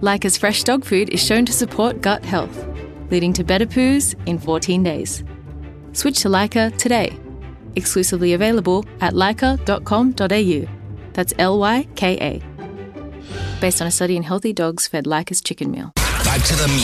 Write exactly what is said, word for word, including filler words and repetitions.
Lyca's fresh dog food is shown to support gut health, leading to better poos in fourteen days. Switch to Lyca today. Exclusively available at lyca dot com dot a u. That's L Y K A. Based on a study in healthy dogs fed Lyca's chicken meal. Back to the